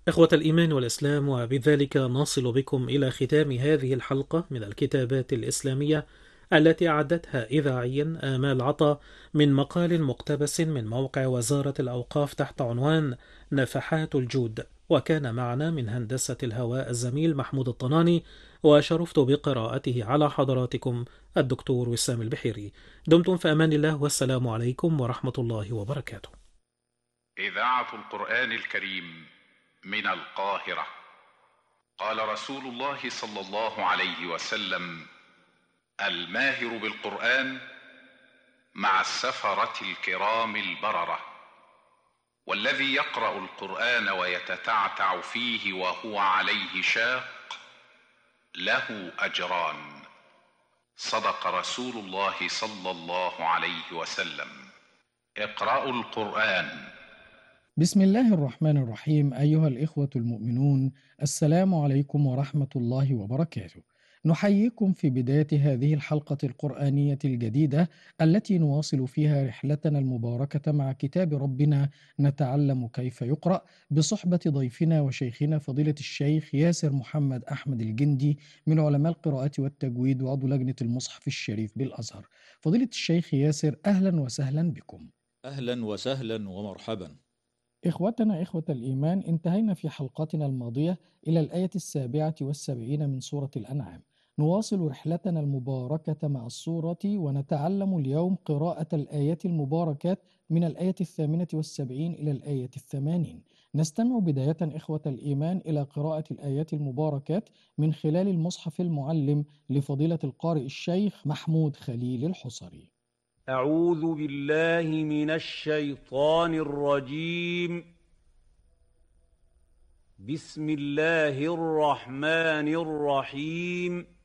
إخوة الإيمان والإسلام، وبذلك نصل بكم إلى ختام هذه الحلقة من الكتابات الإسلامية التي أعدتها إذاعيا آمال عطا من مقال مقتبس من موقع وزارة الأوقاف تحت عنوان نفحات الجود. وكان معنا من هندسة الهواء الزميل محمود الطناني، وشرفت بقراءته على حضراتكم الدكتور وسام البحيري. دمتم في أمان الله، والسلام عليكم ورحمة الله وبركاته. إذاعة القرآن الكريم من القاهرة. قال رسول الله صلى الله عليه وسلم: الماهر بالقرآن مع السفرة الكرام البررة، والذي يقرأ القرآن ويتتعتع فيه وهو عليه شاق له أجران. صدق رسول الله صلى الله عليه وسلم. اقرأوا القرآن. بسم الله الرحمن الرحيم. أيها الإخوة المؤمنون، السلام عليكم ورحمة الله وبركاته. نحييكم في بداية هذه الحلقة القرآنية الجديدة التي نواصل فيها رحلتنا المباركة مع كتاب ربنا نتعلم كيف يقرأ، بصحبة ضيفنا وشيخنا فضيلة الشيخ ياسر محمد أحمد الجندي من علماء القراءة والتجويد وعضو لجنة المصحف الشريف بالأزهر. فضيلة الشيخ ياسر، أهلا وسهلا بكم. أهلا وسهلا ومرحبا. إخوتنا إخوة الإيمان، انتهينا في حلقتنا الماضية إلى الآية 77 من سورة الأنعام. نواصل رحلتنا المباركة مع السورة، ونتعلم اليوم قراءة الآيات المباركات من الآية 78 إلى الآية 80. نستمع بداية إخوة الإيمان إلى قراءة الآيات المباركات من خلال المصحف المعلم لفضيلة القارئ الشيخ محمود خليل الحصري. أعوذ بالله من الشيطان الرجيم. بسم الله الرحمن الرحيم.